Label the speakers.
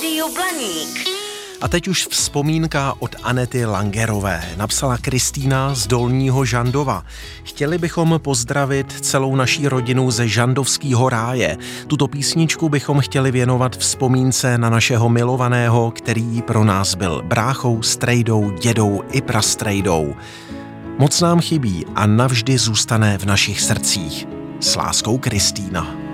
Speaker 1: Rádio Blaník.
Speaker 2: A teď už vzpomínka od Anety Langerové. Napsala Kristýna z Dolního Žandova. Chtěli bychom pozdravit celou naší rodinu ze Žandovského ráje. Tuto písničku bychom chtěli věnovat vzpomínce na našeho milovaného, který pro nás byl bráchou, strejdou, dědou i prastrejdou. Moc nám chybí a navždy zůstane v našich srdcích. S láskou, Kristýna.